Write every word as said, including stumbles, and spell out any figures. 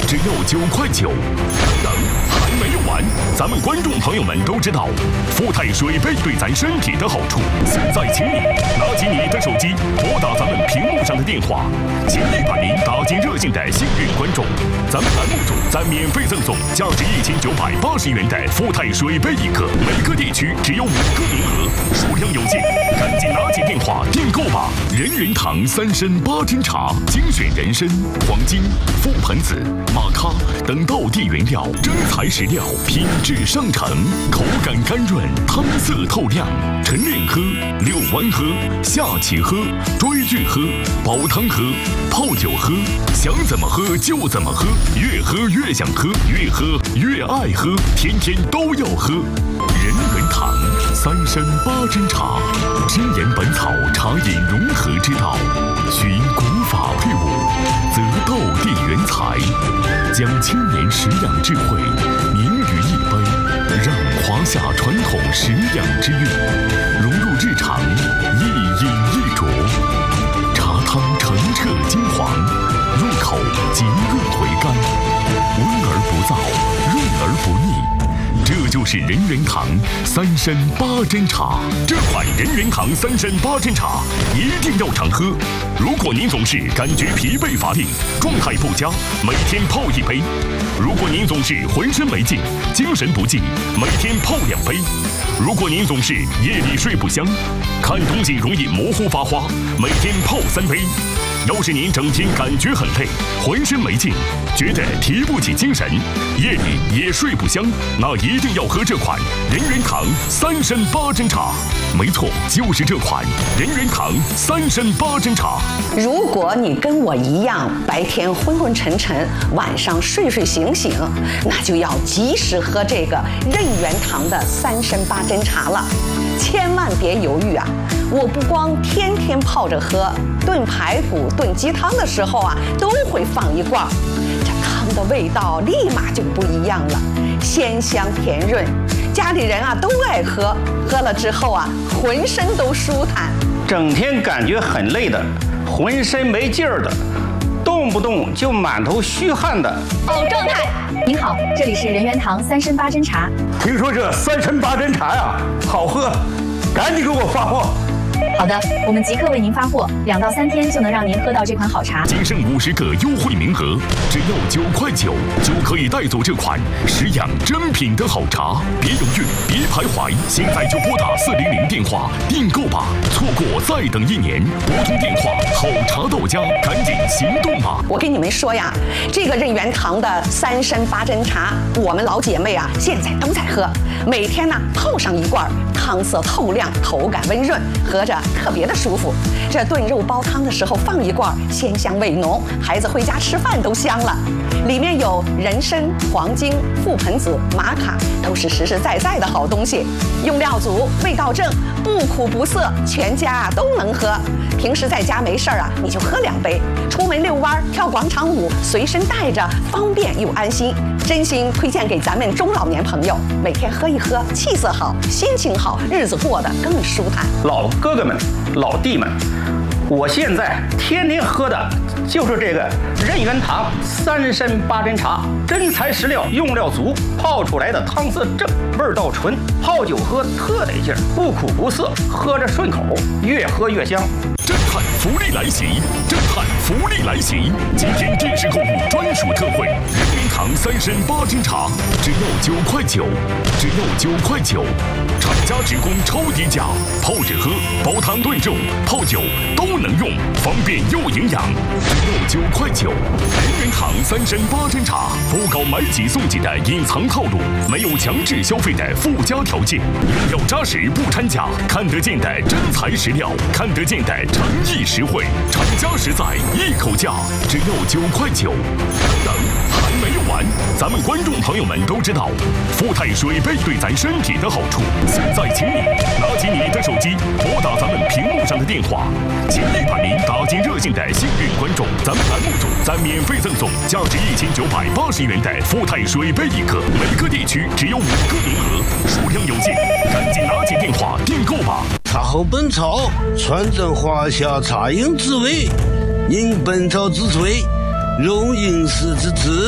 只要九块九。等还没有完，咱们观众朋友们都知道，富泰水杯对咱身体的好处。现在请你拿起你的手机，拨打咱们屏幕上的电话，请你把您打进热线的幸运观众，咱们栏目组再免费赠送价值一千九百八十元的富泰水杯一个，每个地区只有五个名额，数量有限，赶紧拿起电话订购吧！人人堂三参八珍茶，精选人参、黄金、覆盆子、玛咖等道地原料，真材实料，品质上乘，口感甘润，汤色透亮。晨练喝，遛弯喝，下棋喝，追剧喝，煲汤喝，泡酒喝，想怎么喝就怎么喝，越喝越想喝，越喝越爱喝，天天都要喝。人人堂三参八珍茶，真言本草茶饮融合之道，寻古法配伍，择道地原材，将千年食养智慧凝于一杯，让华夏传统食养之韵融入日常，一饮一啄，茶汤澄澈金黄，入口即润回甘，温而不燥，润而不腻。这就是人人堂三参八珍茶。这款人人堂三参八珍茶一定要常喝。如果您总是感觉疲惫乏力，状态不佳，每天泡一杯；如果您总是浑身没劲，精神不济，每天泡两杯；如果您总是夜里睡不香，看东西容易模糊发花，每天泡三杯。要是您整天感觉很累，浑身没劲，觉得提不起精神，夜里也睡不香，那一定要喝这款人人堂三参八珍茶。没错，就是这款人人堂三参八珍茶。 如果你跟我一样，白天昏昏沉沉，晚上睡睡醒醒，那就要及时喝这个任元堂的三参八珍茶了。千万别犹豫啊！我不光天天泡着喝，炖排骨、炖鸡汤的时候啊，都会放一罐。这汤的味道立马就不一样了，鲜香甜润，家里人啊都爱喝，喝了之后啊，浑身都舒坦。 整天感觉很累的，浑身没劲儿的，动不动就满头虚汗的。 好状态！您好，这里是人元堂三参八珍茶。 听说这三参八珍茶呀好喝，赶紧给我发货。 好的，我们即刻为您发货，两到三天就能让您喝到这款好茶。 仅剩五十个优惠名额，只要九块九就可以带走这款食养珍品的好茶。别犹豫，别徘徊，现在就拨打四零零电话订购吧！错过再等一年，拨通电话，好茶到家，赶紧行动吧！ 我跟你们说呀，这个任元堂的三参八珍茶，我们老姐妹啊现在都在喝，每天呢泡上一罐，汤色透亮，口感温润，喝着特别的舒服。这炖肉煲汤的时候放一罐，鲜香味浓，孩子回家吃饭都香了。里面有人参、黄精、覆盆子、玛卡，都是实实在在的好东西。用料足，味道正，不苦不涩，全家啊都能喝。平时在家没事儿啊，你就喝两杯；出门遛弯、跳广场舞，随身带着，方便又安心。真心推荐给咱们中老年朋友，每天喝一喝，气色好，心情好，日子过得更舒坦。 老哥哥们、老弟们，我现在天天喝的就是这个任元堂三参八珍茶，真材实料，用料足，泡出来的汤色正，味道纯，泡酒喝特得劲儿，不苦不涩，喝着顺口，越喝越香。 震撼福利来袭！震撼福利来袭！今天电视购物专属特惠，人人堂三参八珍茶，只要九块九，只要九块九，厂家直供超低价，泡着喝，煲汤炖肉、泡酒都能用，方便又营养，只要九块九。人人堂三参八珍茶，不搞买几送几的隐藏套路，没有强制消费的附加条件，用料扎实不掺假，看得见的真材实料，看得见的诚意实惠，厂家实在，一口价，只要九块九。等还没有完，咱们观众朋友们都知道，富泰水杯对咱身体的好处。现在请你拿起你的手机，拨打咱们屏幕上的电话，请你把您打进热线的幸运观众，咱们栏目组再免费赠送价值一千九百八十元的富泰水杯一个，每个地区只有五个名额，数量有限，赶紧拿起电话订购吧！ 茶后本草，传承华夏茶饮滋味，饮本草之萃，融饮食之滋。